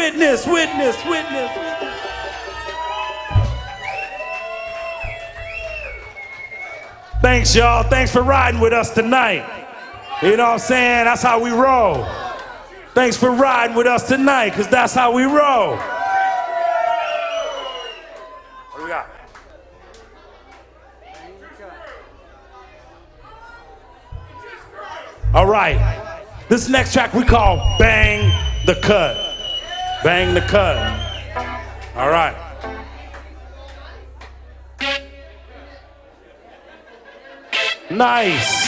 witness, witness, witness. Thanks, y'all. Thanks for riding with us tonight. You know what I'm saying? That's how we roll. Thanks for riding with us tonight, because that's how we roll. What do we got? All right. This next track we call Bang the Cut. Bang the Cut. All right. Nice.